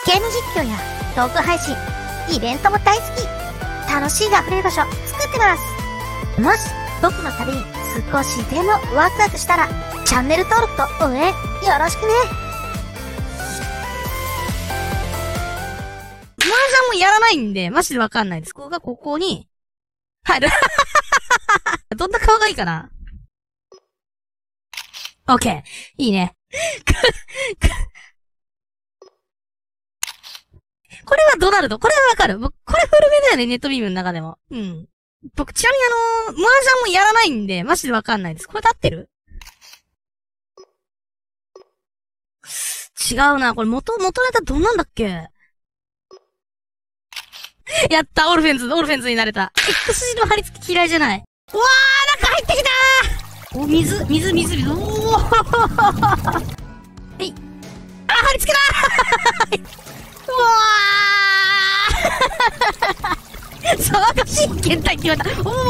ゲーム実況やトーク配信、イベントも大好き。楽しいが溢れる場所作ってます。もし僕の旅に少しでもワクワクしたら、チャンネル登録と応援よろしくね。 麻雀もやらないんで、マジでわかんないです。ここがここに入る。どんな顔がいいかな。オッケー。いいね。これはドナルド。これはわかる。僕、これ古めだよね、ネットビームの中でも。うん。僕、ちなみに麻雀もやらないんで、マジでわかんないです。これで合ってる？違うな。これ元ネタどんなんだっけ？やった、オルフェンズになれた。X 字の貼り付き嫌いじゃない。うわー、中入ってきたー。お、水。おー。はい。あ、貼り付けだー。うわー。騒がしい検体って言われた。この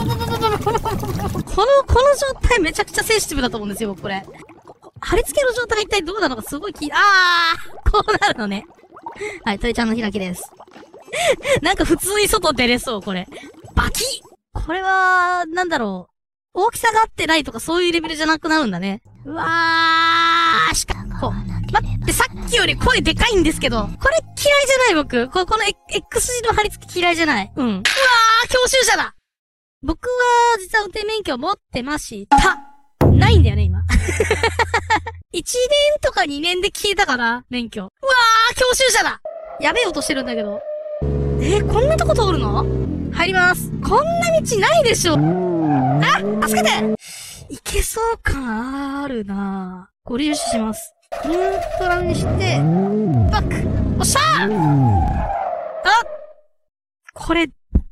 状態めちゃくちゃセンシティブだと思うんですよ、これ。貼り付けの状態が一体どうなのかすごいこうなるのね。はい、トイちゃんの開きです。なんか普通に外出れそう、これ。バキッ！これは、なんだろう。大きさが合ってないとかそういうレベルじゃなくなるんだね。うわー、待って、さっきより声でかいんですけど。これ嫌いじゃない僕。この X 字の貼り付き嫌いじゃない。うん。うわー、教習者だ！僕は、実は運転免許を持ってました。ないんだよね、今。1年とか2年で消えたから、免許。うわー、教習者だ！やべえ音してるんだけど。こんなとこ通るの？入ります。こんな道ないでしょ。助けて！いけそう感あるなぁ。ご利用します。ニュートラルにして、バック！おっしゃー！これ、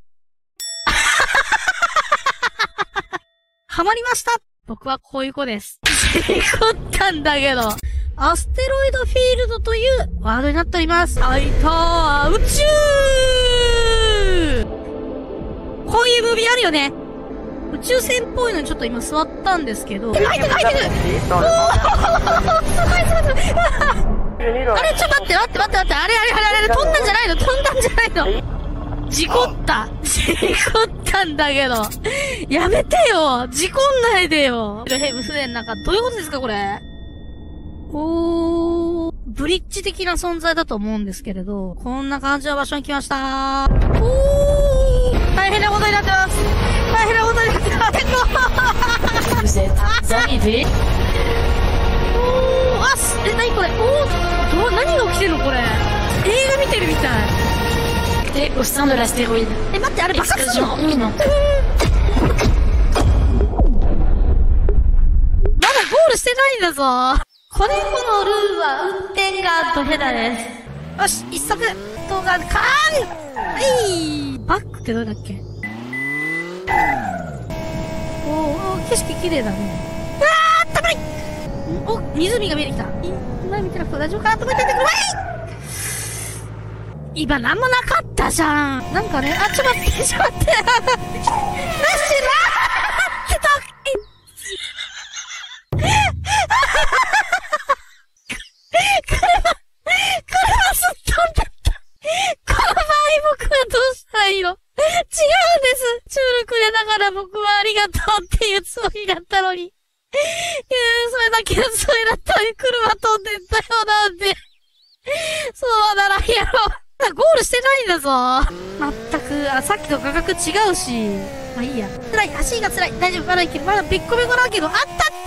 ハマりました！僕はこういう子です。事故ったんだけど。アステロイドフィールドというワードになっております。はいたー、宇宙！こういうムービーあるよね。宇宙船っぽいのにちょっと今座ったんですけど。入ってくおーすごいあれ、ちょっと待って。あれ、飛んだんじゃないの事故ったんだけど。やめてよ事故んないでよ船の中、どういうことですかこれ。ブリッジ的な存在だと思うんですけれど、こんな感じの場所に来ましたー。大変なことになってます。何これ何が起きてんのこれ。映画見てるみたい。 au sein de l'astéroïde. 待って、あれ爆発するの？ imminente. まだゴールしてないんだぞ。このルーは運転がドヘダです。よし、一足動画カーン！バックってどうだっけ？景色綺麗だね。あったかい！湖が見えてきた。今見てなくて大丈夫かなと思ってくる。今なんもなかったじゃん。なんかね、ちょっと待って。なしな車すっ飛んだった。この場合僕はどうしたらいいの？違うんです。チュールくれながら僕はありがとうっていうつもりだったのに。それだったのに車飛んでったよなんで。そうならんやろ。ゴールしてないんだぞ。まったく、さっきと価格違うし。まあいいや。辛い、足が辛い。大丈夫、まだいける。まだべっこべこだけど、車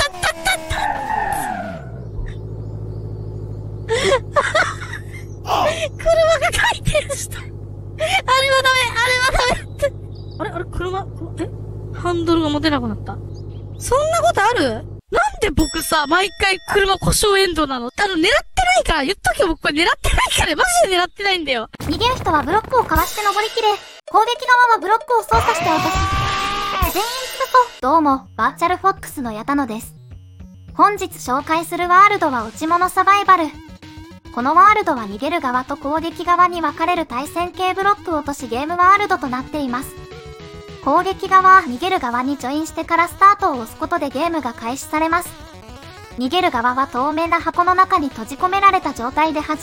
が回転した。あれはダメって。あれハンドルが持てなくなった。そんなことある？なんで僕さ、毎回車故障エンドなの？狙ってないから、言っとけよ僕これ狙ってないから、マジで狙ってないんだよ。 逃げる人はブロックをかわして登りきれ。攻撃側はブロックを操作して落とす。全員通行。どうも、バーチャルフォックスの矢田野です。本日紹介するワールドは落ち物サバイバル。このワールドは逃げる側と攻撃側に分かれる対戦系ブロックを落としゲームワールドとなっています。攻撃側は逃げる側にジョインしてからスタートを押すことでゲームが開始されます。逃げる側は透明な箱の中に閉じ込められた状態で